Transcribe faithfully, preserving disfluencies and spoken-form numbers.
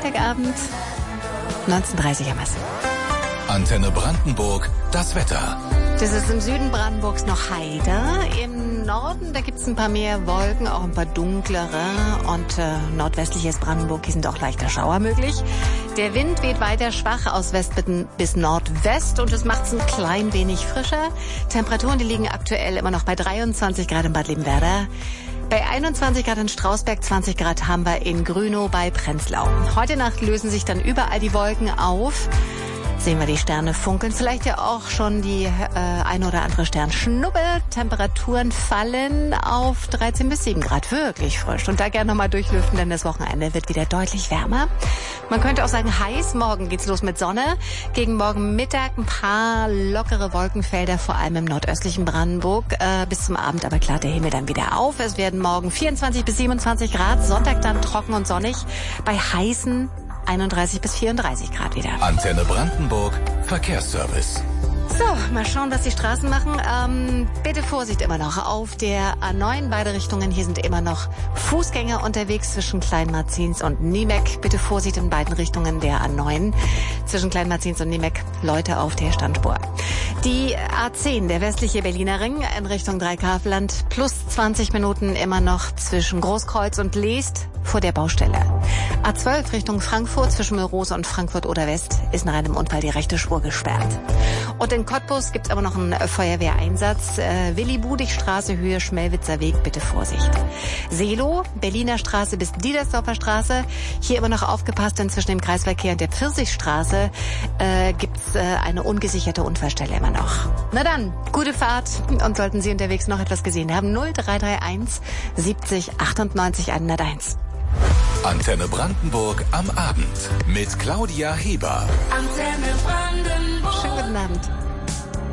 Freitagabend, neunzehn Uhr dreißig am Messen. Antenne Brandenburg, das Wetter. Das ist im Süden Brandenburgs noch heiter. Im Norden, da gibt es ein paar mehr Wolken, auch ein paar dunklere. Und äh, nordwestliches Brandenburg, hier sind auch leichter Schauer möglich. Der Wind weht weiter schwach aus West bis Nordwest und das macht es ein klein wenig frischer. Temperaturen, die liegen aktuell immer noch bei dreiundzwanzig Grad in Bad Liebenwerda. Bei einundzwanzig Grad in Strausberg, zwanzig Grad haben wir in Grünow bei Prenzlau. Heute Nacht lösen sich dann überall die Wolken auf. Sehen wir die Sterne funkeln, vielleicht ja auch schon die äh, eine oder andere Sternschnuppe. Temperaturen fallen auf dreizehn bis sieben Grad, wirklich frisch. Und da gerne nochmal durchlüften, denn das Wochenende wird wieder deutlich wärmer. Man könnte auch sagen heiß, morgen geht's los mit Sonne. Gegen morgen Mittag ein paar lockere Wolkenfelder, vor allem im nordöstlichen Brandenburg. Äh, bis zum Abend aber klart der Himmel dann wieder auf. Es werden morgen vierundzwanzig bis siebenundzwanzig Grad, Sonntag dann trocken und sonnig. Bei heißen einunddreißig bis vierunddreißig Grad wieder. Antenne Brandenburg, Verkehrsservice. So, mal schauen, was die Straßen machen. Ähm, bitte Vorsicht immer noch auf der A neun. Beide Richtungen. Hier sind immer noch Fußgänger unterwegs zwischen Kleinmarzins und Niemek. Bitte Vorsicht in beiden Richtungen der A neun. Zwischen Kleinmarzins und Niemek Leute auf der Standspur. Die A zehn, der westliche Berliner Ring in Richtung Dreikafland. Plus zwanzig Minuten immer noch zwischen Großkreuz und Leest vor der Baustelle. A zwölf Richtung Frankfurt zwischen Mörose und Frankfurt oder West ist nach einem Unfall die rechte Spur gesperrt. Und in Cottbus gibt's aber noch einen Feuerwehreinsatz. Äh, Willi-Budig-Straße, Höhe Schmelwitzer Weg, bitte Vorsicht. Seelow, Berliner Straße bis Diedersdorfer Straße. Hier immer noch aufgepasst, denn zwischen dem Kreisverkehr und der Pfirsichstraße äh, gibt's äh, eine ungesicherte Unfallstelle immer noch. Na dann, gute Fahrt. Und sollten Sie unterwegs noch etwas gesehen haben, null drei drei eins siebzig achtundneunzig hunderteins. Antenne Brandenburg am Abend mit Claudia Heber. Antenne Brandenburg. Schönen guten Abend.